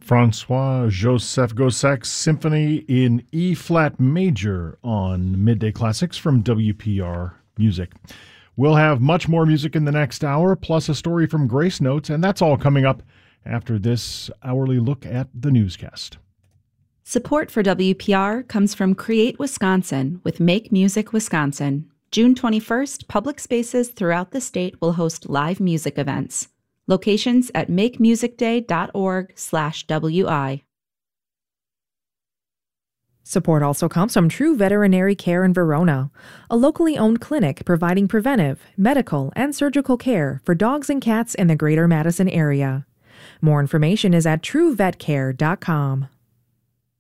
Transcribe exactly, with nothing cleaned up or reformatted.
Francois Joseph Gossec's Symphony in E-flat major on Midday Classics from W P R Music. We'll have much more music in the next hour, plus a story from Grace Notes, and that's all coming up after this hourly look at the newscast. Support for W P R comes from Create Wisconsin with Make Music Wisconsin. June twenty-first, public spaces throughout the state will host live music events. Locations at makemusicday.org slash WI. Support also comes from True Veterinary Care in Verona, a locally owned clinic providing preventive, medical, and surgical care for dogs and cats in the greater Madison area. More information is at true vet care dot com.